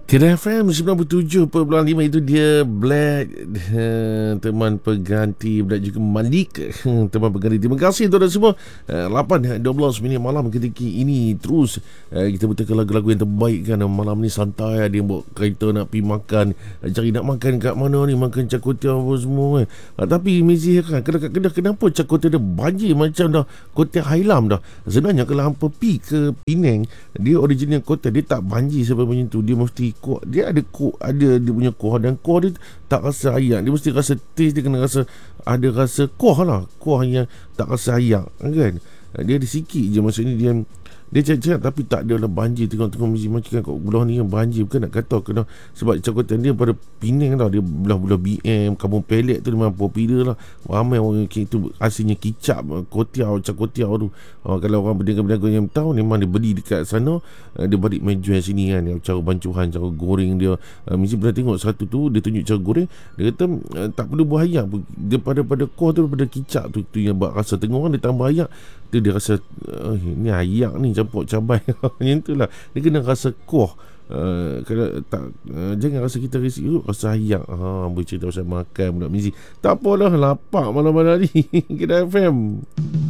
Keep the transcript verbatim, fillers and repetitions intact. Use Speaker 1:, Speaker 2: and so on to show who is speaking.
Speaker 1: Kira F M sembilan puluh tujuh perpuluhan lima itu dia Black, uh, teman pengganti Black juga Malik, uh, teman pengganti. Terima kasih tuan-tuan semua. uh, lapan dua belas minit malam ketika ini terus uh, kita putarkan lagu-lagu yang terbaik kan. Malam ni santai, dia buat kereta nak pergi makan, uh, cari nak makan kat mana ni, makan Char-Kway-Teow apa semua kan. uh, Tapi Mizi kan kat Kedah, kenapa Char-Kway-Teow dia banjir macam dah Kotel Hailam dah. Sebenarnya kalau hampa pergi ke Penang, dia original Kotel dia tak banjir sebab macam tu. Dia mesti kuah, dia ada kuah, ada dia punya kuah, dan kuah dia tak rasa ayak. Dia mesti rasa taste, dia kena rasa ada rasa kuah lah, kuah yang tak rasa ayak kan. Dia ada sikit je, maksudnya dia dia cakap tapi tak ada lah banjir. Tengok-tengok mesti macam kat belah ni yang banjir, bukan nak kata kena sebab Char-Kway-Teow dia pada Penang tau, dia belah-belah B M, Kampung Pelet tu memang popular lah. Ramai orang itu aslinya kicap Kway-Teow, Char-Kway-Teow tu. uh, Kalau orang berniaga-berniaga yang tahu, memang dia beli dekat sana, uh, dia balik menjual sini kan. Cara bancuhan, cara goreng dia, uh, mesti pernah tengok satu tu, dia tunjuk cara goreng. Dia kata uh, tak perlu buah ayak, dia pada pada kuah tu, pada kicap tu, tu yang buat rasa. Tengok orang dia tambah ayak, dia, dia rasa uh, ni ayak ni campur cabai. Macam tu lah, dia kena rasa kuah. Uh, kalau tak, uh, jangan rasa kita rasa uh, rasa ayak. Ha, boleh cerita pasal makan pula Mizi. Tak apalah, lapar malam-malam ni. Kedah F M.